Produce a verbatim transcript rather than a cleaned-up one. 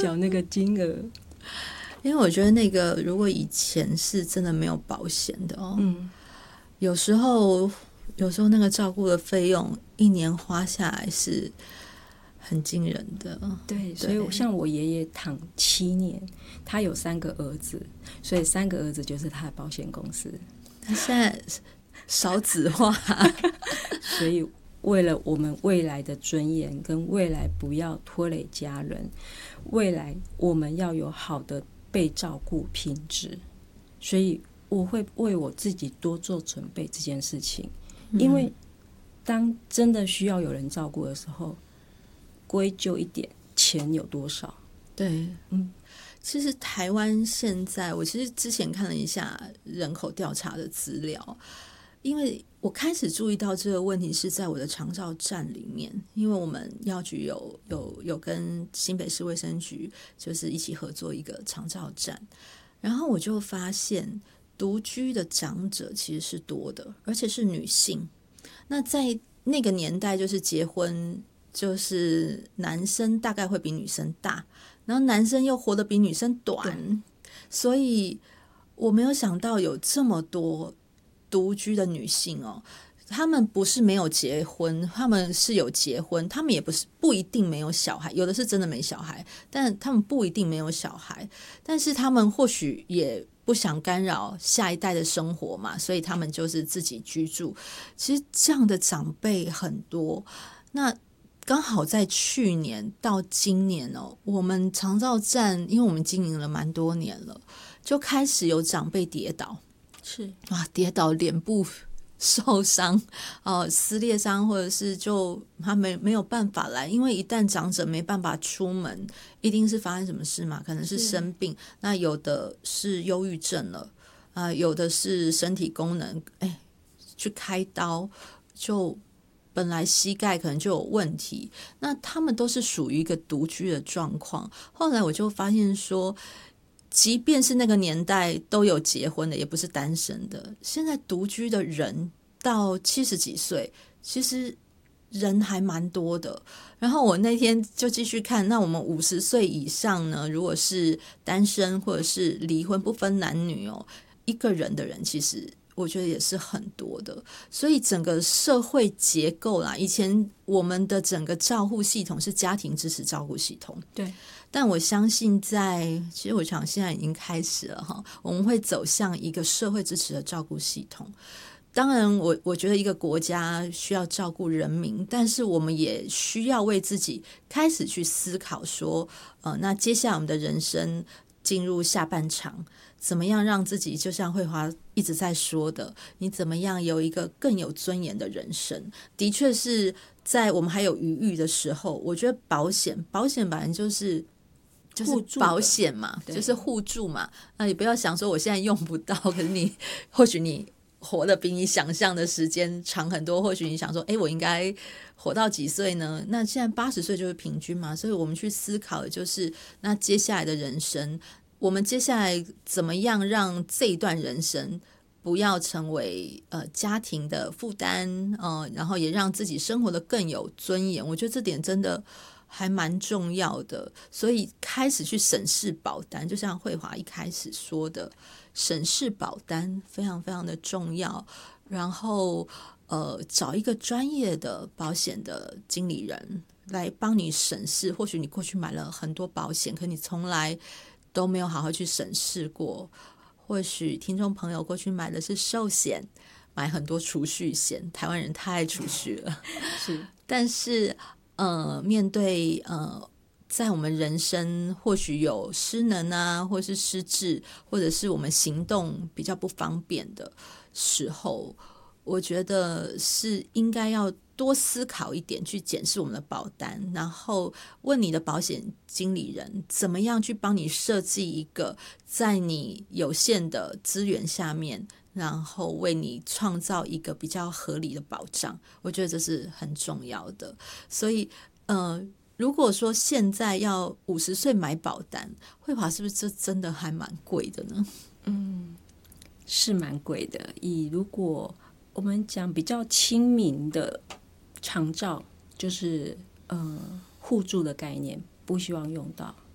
缴那个金额。 因为我觉得那个如果以前是真的没有保险的哦，嗯，有时候有时候那个照顾的费用一年花下来是很惊人的。 对，所以像我爷爷躺七年，他有三个儿子，所以三个儿子就是他的保险公司。 他现在少子化所以为了我们未来的尊严跟未来不要拖累家人，未来我们要有好的被照顾品质，所以我会为我自己多做准备这件事情。因为当真的需要有人照顾的时候，归咎一点，钱有多少？ 对，嗯，其实台湾现在，我其实之前看了一下人口调查的资料，因为我开始注意到这个问题是在我的长照站里面，因为我们药局有有有跟新北市卫生局就是一起合作一个长照站，然后我就发现独居的长者其实是多的，而且是女性。那在那个年代，就是结婚就是男生大概会比女生大，然后男生又活得比女生短，所以我没有想到有这么多独居的女性哦。他们不是没有结婚，他们是有结婚，他们也不是不一定没有小孩，有的是真的没小孩，但他们不一定没有小孩，但是他们或许也不想干扰下一代的生活嘛，所以他们就是自己居住。其实这样的长辈很多，那刚好在去年到今年哦，我们长照站因为我们经营了蛮多年了，就开始有长辈跌倒， 是啊，跌倒脸部受伤、呃、撕裂伤，或者是就他没没有办法来，因为一旦长者没办法出门，一定是发生什么事嘛，可能是生病，那有的是忧郁症了、呃、有的是身体功能哎，去开刀，就本来膝盖可能就有问题，那他们都是属于一个独居的状况。后来我就发现说，即便是那个年代都有结婚的，也不是单身的，现在独居的人到七十几岁，其实人还蛮多的。然后我那天就继续看，那我们五十岁以上呢，如果是单身或者是离婚，不分男女哦，一个人的人其实我觉得也是很多的。所以整个社会结构啦，以前我们的整个照护系统是家庭支持照顾系统， 对， 但我相信在其实我想现在已经开始了哈，我们会走向一个社会支持的照顾系统。当然我我觉得一个国家需要照顾人民，但是我们也需要为自己开始去思考说呃，那接下来我们的人生进入下半场，怎么样让自己就像慧华一直在说的，你怎么样有一个更有尊严的人生。的确是在我们还有余裕的时候，我觉得保险保险本来就是就是保险嘛，就是互助嘛。那你不要想说我现在用不到，可是你或许你活得比你想象的时间长很多，或许你想说诶我应该活到几岁呢？那现在八十岁就是平均嘛，所以我们去思考的就是那接下来的人生，我们接下来怎么样让这一段人生不要成为呃家庭的负担、呃、然后也让自己生活的更有尊严。我觉得这点真的还蛮重要的，所以开始去审视保单，就像慧华一开始说的，审视保单非常非常的重要。然后呃，找一个专业的保险的经理人来帮你审视，或许你过去买了很多保险，可你从来都没有好好去审视过。或许听众朋友过去买的是寿险，买很多储蓄险，台湾人太爱储蓄了是，但是呃，面对呃，在我们人生或许有失能啊，或是失智，或者是我们行动比较不方便的时候，我觉得是应该要多思考一点，去检视我们的保单，然后问你的保险经理人怎么样去帮你设计一个在你有限的资源下面，然后为你创造一个比较合理的保障。我觉得这是很重要的。所以呃，如果说现在要五十岁买保单，慧华是不是这真的还蛮贵的呢？ 嗯，是蛮贵的。以如果我们讲比较亲民的长照，就是呃互助的概念，不希望用到